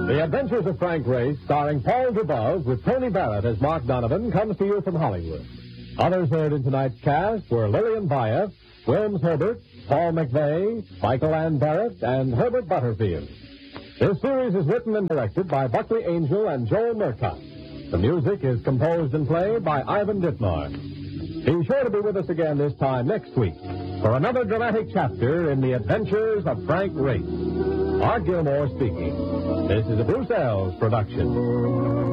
The Adventures of Frank Race, starring Paul Dubov with Tony Barrett as Mark Donovan, comes to you from Hollywood. Others heard in tonight's cast were Lillian Buyeff, Wilms Herbert, Paul McVeigh, Michael Ann Barrett, and Herbert Butterfield. This series is written and directed by Buckley Angel and Joel Murcott. The music is composed and played by Ivan Ditmar. Be sure to be with us again this time next week for another dramatic chapter in the Adventures of Frank Race. Art Gilmore speaking. This is a Bruce Eells production.